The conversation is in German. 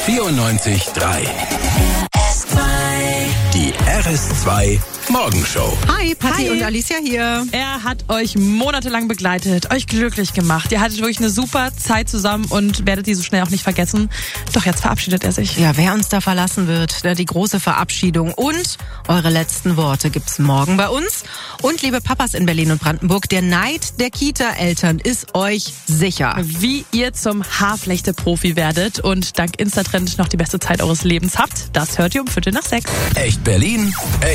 94.3. Die RS2 Morgenshow. Hi, Patti Hi. und Alicia hier. Er hat euch monatelang begleitet, euch glücklich gemacht. Ihr hattet wirklich eine super Zeit zusammen und werdet die so schnell auch nicht vergessen. Doch jetzt verabschiedet er sich. Ja, wer uns da verlassen wird, die große Verabschiedung und eure letzten Worte gibt's morgen bei uns. Und liebe Papas in Berlin und Brandenburg, der Neid der Kita-Eltern ist euch sicher. Wie ihr zum Haarflechte-Profi werdet und dank Instatrend noch die beste Zeit eures Lebens habt, das hört ihr um 5:45. Echt Berlin, echt